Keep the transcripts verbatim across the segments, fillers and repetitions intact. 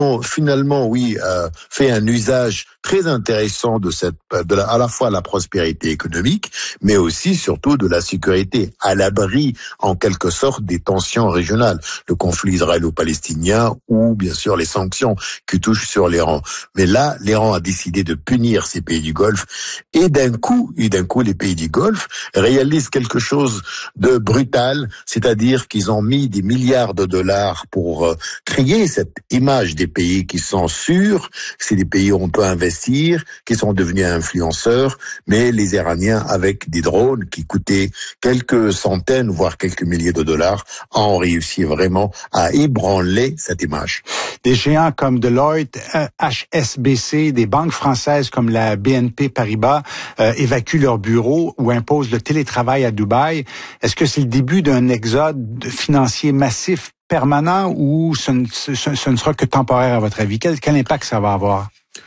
finalement, oui, euh, fait un usage très intéressant de cette, de la, à la fois la prospérité économique, mais aussi surtout de la sécurité, à l'abri en quelque sorte des tensions régionales, le conflit israélo-palestinien ou bien sûr les sanctions qui touchent sur l'Iran. Mais là, l'Iran a décidé de punir ces pays du Golfe et d'un coup, et d'un coup, les pays du Golfe réalisent quelque chose de brutal, c'est-à-dire qu'ils ont mis des milliards de dollars pour euh, créer cette image des pays qui sont sûrs, c'est des pays où on peut investir, qui sont devenus influenceurs, mais les Iraniens, avec des drones qui coûtaient quelques centaines, voire quelques milliers de dollars, ont réussi vraiment à ébranler cette image. Des géants comme Deloitte, H S B C, des banques françaises comme la B N P Paribas euh, évacuent leurs bureaux ou imposent le télétravail à Dubaï. Est-ce que c'est le début d'un exode financier massif permanent ou ce ne, ce, ce ne sera que temporaire à votre avis? Quel, quel impact ça va avoir?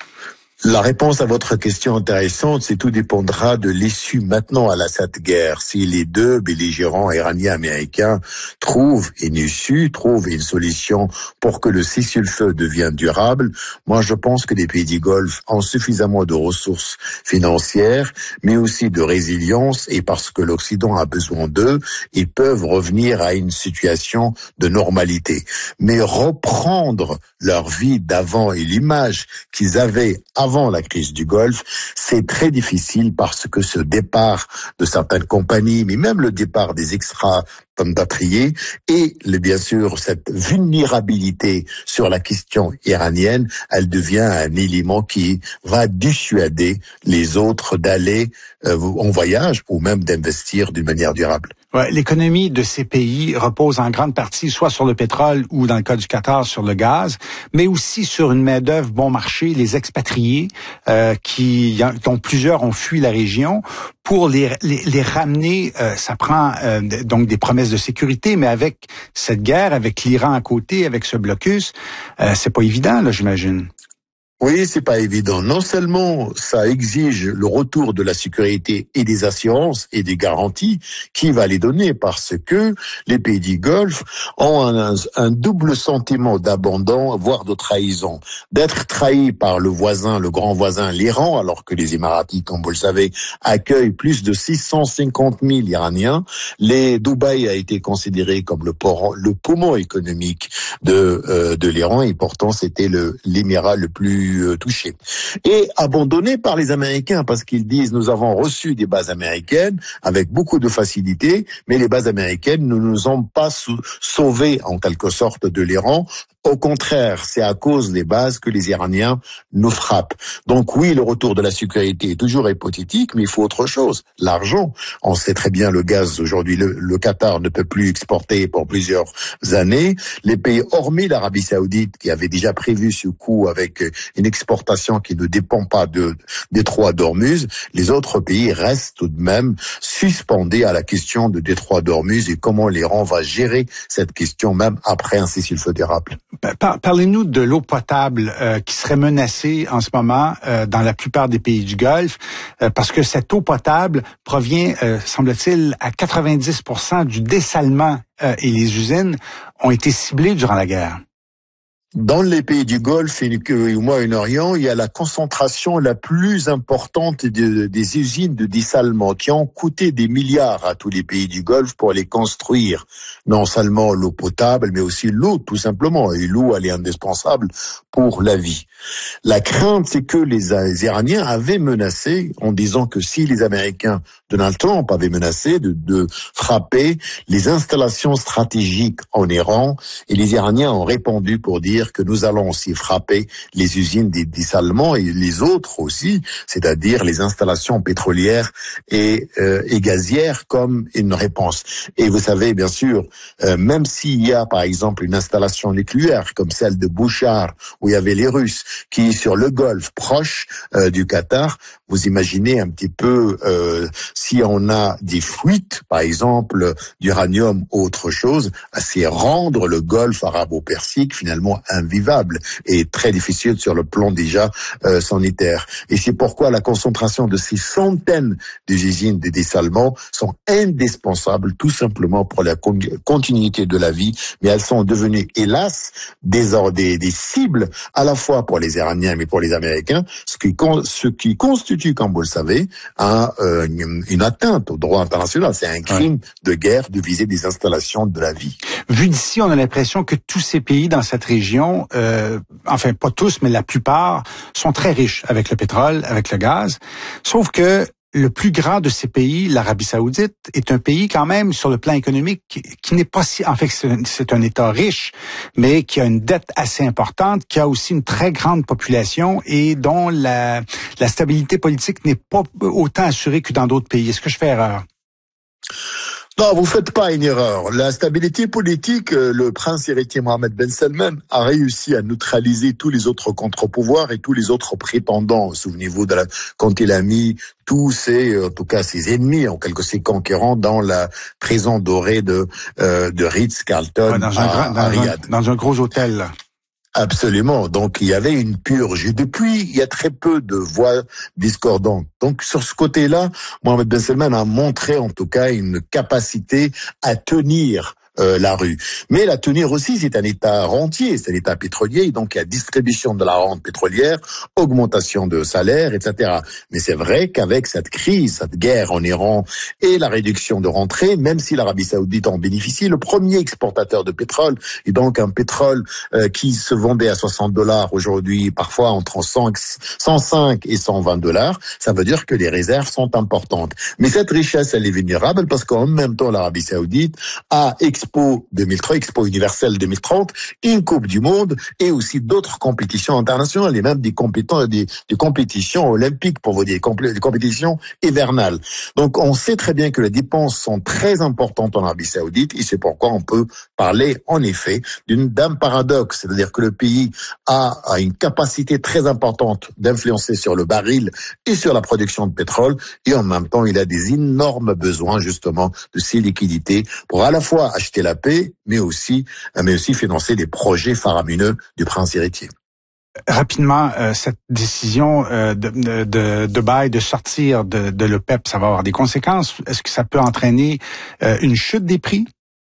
La réponse à votre question intéressante, c'est tout dépendra de l'issue maintenant à la, cette guerre. Si les deux belligérants iraniens américains trouvent une issue, trouvent une solution pour que le cessez-le-feu devienne durable, moi je pense que les pays du Golfe ont suffisamment de ressources financières, mais aussi de résilience, et parce que l'Occident a besoin d'eux, ils peuvent revenir à une situation de normalité. Mais reprendre leur vie d'avant et l'image qu'ils avaient avant Avant la crise du Golfe, c'est très difficile parce que ce départ de certaines compagnies, mais même le départ des extra-compatriotes et le, bien sûr cette vulnérabilité sur la question iranienne, elle devient un élément qui va dissuader les autres d'aller euh, en voyage ou même d'investir d'une manière durable. Ouais, l'économie de ces pays repose en grande partie soit sur le pétrole ou, dans le cas du Qatar, sur le gaz, mais aussi sur une main-d'œuvre bon marché, les expatriés, euh, qui, dont plusieurs ont fui la région. Pour les, les, les ramener, euh, ça prend euh, donc des promesses de sécurité, mais avec cette guerre, avec l'Iran à côté, avec ce blocus, euh, c'est pas évident, là, j'imagine. Oui, c'est pas évident. Non seulement ça exige le retour de la sécurité et des assurances et des garanties, qui va les donner parce que les pays du Golfe ont un, un double sentiment d'abandon, voire de trahison. D'être trahis par le voisin, le grand voisin, l'Iran, alors que les Émiratis, comme vous le savez, accueillent plus de six cent cinquante mille Iraniens. Les Dubaï a été considéré comme le, port, le poumon économique de, euh, de l'Iran et pourtant c'était le, l'émirat le plus touché. Et abandonné par les Américains parce qu'ils disent nous avons reçu des bases américaines avec beaucoup de facilité, mais les bases américaines ne nous ont pas sauvés en quelque sorte de l'Iran. Au contraire, c'est à cause des bases que les Iraniens nous frappent. Donc oui, le retour de la sécurité est toujours hypothétique, mais il faut autre chose. L'argent. On sait très bien le gaz aujourd'hui, le, le Qatar ne peut plus exporter pour plusieurs années. Les pays, hormis l'Arabie Saoudite, qui avait déjà prévu ce coup avec une exportation qui ne dépend pas de détroit d'Ormuz, les autres pays restent tout de même suspendus à la question de détroit d'Ormuz et comment l'Iran va gérer cette question même après un cessez-le-feu durable. Parlez-nous de l'eau potable euh, qui serait menacée en ce moment euh, dans la plupart des pays du Golfe, euh, parce que cette eau potable provient, euh, semble-t-il, à quatre-vingt-dix pour cent du dessalement euh, et les usines ont été ciblées durant la guerre. Dans les pays du Golfe et au Moyen-Orient, il y a la concentration la plus importante de, des usines de dessalement qui ont coûté des milliards à tous les pays du Golfe pour les construire. Non seulement l'eau potable, mais aussi l'eau tout simplement. Et l'eau, elle est indispensable pour la vie. La crainte, c'est que les, les Iraniens avaient menacé en disant que si les Américains, Donald Trump avait menacé de, de frapper les installations stratégiques en Iran, et les Iraniens ont répondu pour dire que nous allons aussi frapper les usines des dessalements et les autres aussi, c'est-à-dire les installations pétrolières et, euh, et gazières comme une réponse. Et vous savez, bien sûr, euh, même s'il y a par exemple une installation nucléaire comme celle de Bouchar, où il y avait les Russes, qui est sur le Golfe proche euh, du Qatar, vous imaginez un petit peu euh, si on a des fuites, par exemple d'uranium ou autre chose, c'est rendre le Golfe arabo-persique finalement invivable et très difficile sur le plan déjà euh, sanitaire. Et c'est pourquoi la concentration de ces centaines de usines de dessalement sont indispensables tout simplement pour la con- continuité de la vie, mais elles sont devenues, hélas, des, des, des cibles à la fois pour les Iraniens mais pour les Américains, ce qui, ce qui constitue, comme vous le savez, un, euh, une, une atteinte au droit international. C'est un crime ouais. de guerre de viser des installations de la vie. Vu d'ici, on a l'impression que tous ces pays dans cette région, euh, enfin pas tous, mais la plupart, sont très riches avec le pétrole, avec le gaz. Sauf que le plus grand de ces pays, l'Arabie Saoudite, est un pays quand même sur le plan économique qui, qui n'est pas si... En fait, c'est un, c'est un État riche, mais qui a une dette assez importante, qui a aussi une très grande population et dont la, la stabilité politique n'est pas autant assurée que dans d'autres pays. Est-ce que je fais erreur? Non, vous faites pas une erreur. La stabilité politique, le prince héritier Mohammed Ben Salman a réussi à neutraliser tous les autres contre-pouvoirs et tous les autres prétendants. Souvenez-vous de la, quand il a mis tous ses, en tout cas ses ennemis, en quelque sorte ses conquérants, dans la prison dorée de euh, de Ritz-Carlton ouais, dans, à, un, dans, à Riyad. Un, dans un gros hôtel, là. Absolument. Donc, il y avait une purge. Et depuis, il y a très peu de voix discordantes. Donc, sur ce côté-là, Mohammed Ben Salman a montré, en tout cas, une capacité à tenir Euh, la rue. Mais la tenir aussi, c'est un État rentier, c'est un État pétrolier, donc il y a distribution de la rente pétrolière, augmentation de salaire, et cetera. Mais c'est vrai qu'avec cette crise, cette guerre en Iran et la réduction de rentrée, même si l'Arabie Saoudite en bénéficie, le premier exportateur de pétrole, et donc un pétrole euh, qui se vendait à soixante dollars aujourd'hui, parfois entre cent cinq et cent vingt dollars, ça veut dire que les réserves sont importantes. Mais cette richesse, elle est vulnérable parce qu'en même temps, l'Arabie Saoudite a Expo deux mille trois, Expo universelle deux mille trente, une Coupe du Monde et aussi d'autres compétitions internationales et même des, compétents, des, des compétitions olympiques, pour vous dire, des compétitions hivernales. Donc on sait très bien que les dépenses sont très importantes en Arabie Saoudite et c'est pourquoi on peut parler en effet d'une, d'un paradoxe, c'est-à-dire que le pays a, a une capacité très importante d'influencer sur le baril et sur la production de pétrole et en même temps il a des énormes besoins justement de ces liquidités pour à la fois acheter la paix, mais aussi, mais aussi financer des projets faramineux du prince héritier. Rapidement, euh, cette décision euh, de, de, de Dubaï de sortir de, de l'OPEP, ça va avoir des conséquences. Est-ce que ça peut entraîner euh, une chute des prix?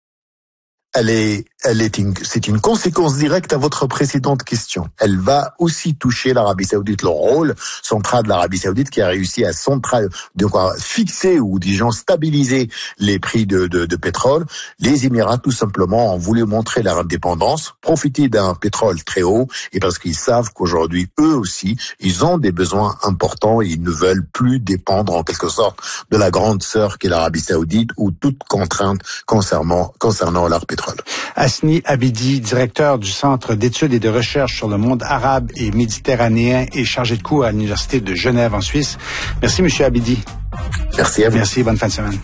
Elle est, elle est une, c'est une conséquence directe à votre précédente question. Elle va aussi toucher l'Arabie Saoudite, le rôle central de l'Arabie Saoudite qui a réussi à central, de quoi fixer ou disons stabiliser les prix de, de, de pétrole. Les Émirats tout simplement ont voulu montrer leur indépendance, profiter d'un pétrole très haut et parce qu'ils savent qu'aujourd'hui eux aussi ils ont des besoins importants et ils ne veulent plus dépendre en quelque sorte de la grande sœur qu'est l'Arabie Saoudite ou toute contrainte concernant concernant leur pétrole. Hasni Abidi, directeur du Centre d'études et de recherche sur le monde arabe et méditerranéen et chargé de cours à l'Université de Genève en Suisse. Merci, Monsieur Abidi. Merci à vous. Merci, bonne fin de semaine.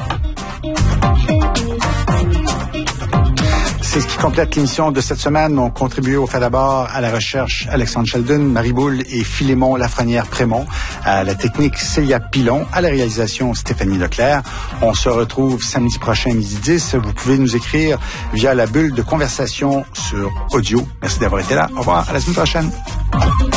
C'est ce qui complète l'émission de cette semaine. On contribué au fait d'abord à la recherche Alexandre Sheldon, Marie Boule et Philémon Lafrenière-Prémont, à la technique Célia Pilon, à la réalisation Stéphanie Leclerc. On se retrouve samedi prochain midi dix. Vous pouvez nous écrire via la bulle de conversation sur audio. Merci d'avoir été là. Au revoir. À la semaine prochaine.